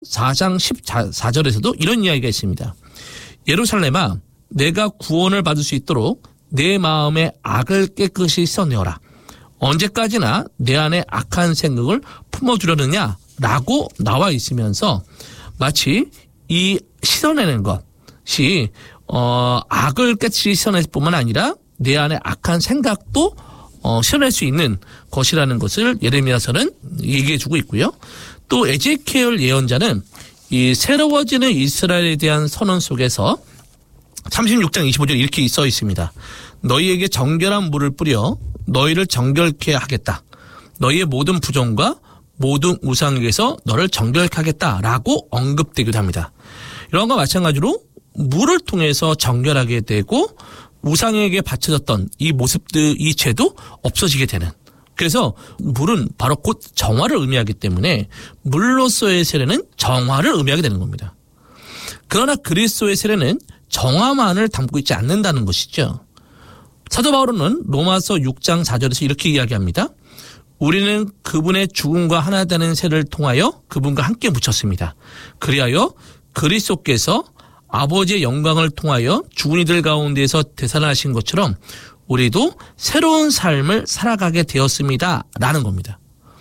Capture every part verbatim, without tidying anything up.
사 장 십사 절에서도 이런 이야기가 있습니다. 예루살렘아, 내가 구원을 받을 수 있도록 내 마음의 악을 깨끗이 씻어내어라. 언제까지나 내 안에 악한 생각을 품어주려느냐라고 나와 있으면서 마치 이 씻어내는 것이 어, 악을 깨끗이 씻어낼 뿐만 아니라 내 안에 악한 생각도 어, 씻어낼 수 있는 것이라는 것을 예레미야서는 얘기해주고 있고요. 또 에제키엘 예언자는 이 새로워지는 이스라엘에 대한 선언 속에서 삼십육 장 이십오 절 이렇게 써 있습니다. 너희에게 정결한 물을 뿌려 너희를 정결케 하겠다. 너희의 모든 부정과 모든 우상에게서 너를 정결케 하겠다라고 언급되기도 합니다. 이런 것과 마찬가지로 물을 통해서 정결하게 되고 우상에게 바쳐졌던 이 모습들, 이 죄도 없어지게 되는. 그래서 물은 바로 곧 정화를 의미하기 때문에 물로서의 세례는 정화를 의미하게 되는 겁니다. 그러나 그리스도의 세례는 정화만을 담고 있지 않는다는 것이죠. 사도 바울은 로마서 육 장 사 절에서 이렇게 이야기합니다. 우리는 그분의 죽음과 하나 되는 세례를 통하여 그분과 함께 묻혔습니다. 그리하여 그리스도께서 아버지의 영광을 통하여 죽은 이들 가운데에서 되살아나신 것처럼 우리도 새로운 삶을 살아가게 되었습니다. 라는 겁니다.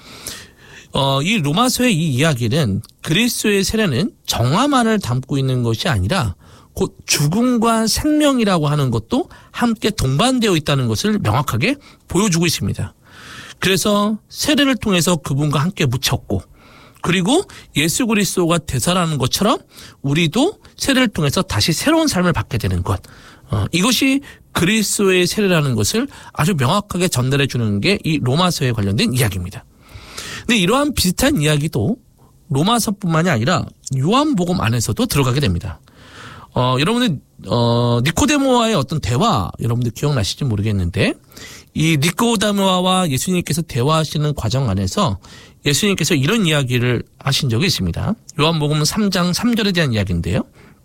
어, 이 로마서의 이 이야기는 그리스도의 세례는 정화만을 담고 있는 것이 아니라 곧 죽음과 생명이라고 하는 것도 함께 동반되어 있다는 것을 명확하게 보여주고 있습니다. 그래서 세례를 통해서 그분과 함께 묻혔고 그리고 예수 그리스도가 되살아나는 것처럼 우리도 세례를 통해서 다시 새로운 삶을 받게 되는 것. 어, 이것이 그리스도의 세례라는 것을 아주 명확하게 전달해 주는 게 이 로마서에 관련된 이야기입니다. 근데 이러한 비슷한 이야기도 로마서뿐만이 아니라 요한복음 안에서도 들어가게 됩니다. 어, 여러분들 어, 니코데모와의 어떤 대화 여러분들 기억나실지 모르겠는데 이 니코데모와 예수님께서 대화하시는 과정 안에서 예수님께서 이런 이야기를 하신 적이 있습니다. 요한복음 삼 장 삼 절에 대한 이야기인데요.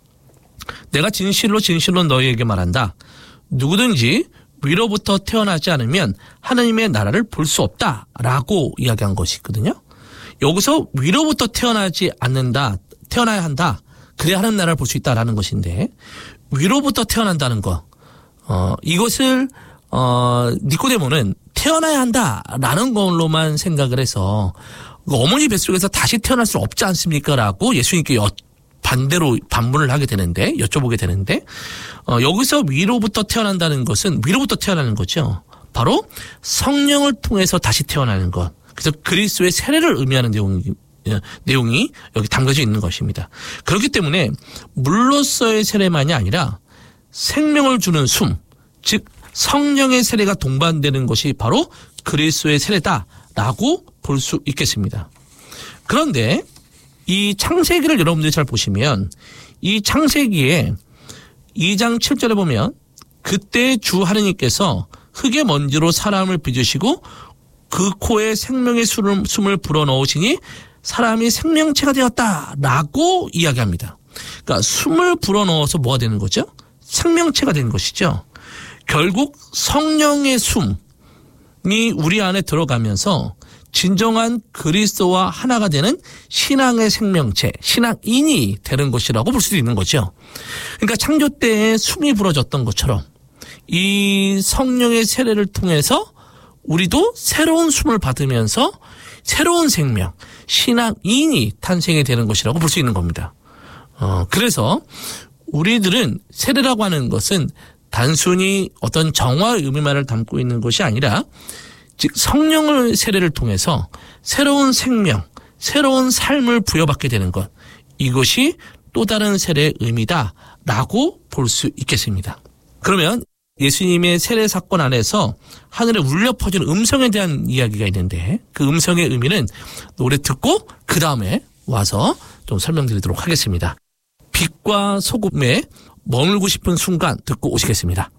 내가 진실로 진실로 너희에게 말한다. 누구든지 위로부터 태어나지 않으면 하나님의 나라를 볼 수 없다라고 이야기한 것이 있거든요. 여기서 위로부터 태어나지 않는다, 태어나야 한다. 그래야 하나님 나라를 볼 수 있다라는 것인데 위로부터 태어난다는 것, 어, 이것을 어, 니코데모는 태어나야 한다라는 걸로만 생각을 해서 어머니 뱃속에서 다시 태어날 수 없지 않습니까? 라고 예수님께 여, 반대로 반문을 하게 되는데 여쭤보게 되는데 어, 여기서 위로부터 태어난다는 것은 위로부터 태어나는 거죠. 바로 성령을 통해서 다시 태어나는 것. 그래서 그리스도의 세례를 의미하는 내용이, 내용이 여기 담겨져 있는 것입니다. 그렇기 때문에 물로서의 세례만이 아니라 생명을 주는 숨, 즉 성령의 세례가 동반되는 것이 바로 그리스도의 세례다라고 볼 수 있겠습니다. 그런데 이 창세기를 여러분들이 잘 보시면 이 창세기에 이 장 칠 절에 보면 그때 주 하느님께서 흙의 먼지로 사람을 빚으시고 그 코에 생명의 숨을 불어넣으시니 사람이 생명체가 되었다라고 이야기합니다. 그러니까 숨을 불어넣어서 뭐가 되는 거죠? 생명체가 되는 것이죠. 결국 성령의 숨이 우리 안에 들어가면서 진정한 그리스도와 하나가 되는 신앙의 생명체, 신앙인이 되는 것이라고 볼 수도 있는 거죠. 그러니까 창조 때에 숨이 불어졌던 것처럼 이 성령의 세례를 통해서 우리도 새로운 숨을 받으면서 새로운 생명, 신앙인이 탄생이 되는 것이라고 볼 수 있는 겁니다. 어, 그래서 우리들은 세례라고 하는 것은 단순히 어떤 정화의 의미만을 담고 있는 것이 아니라 즉 성령의 세례를 통해서 새로운 생명, 새로운 삶을 부여받게 되는 것, 이것이 또 다른 세례의 의미다라고 볼 수 있겠습니다. 그러면 예수님의 세례 사건 안에서 하늘에 울려 퍼지는 음성에 대한 이야기가 있는데 그 음성의 의미는 노래 듣고 그 다음에 와서 좀 설명드리도록 하겠습니다. 빛과 소금에 머물고 싶은 순간 듣고 오시겠습니다.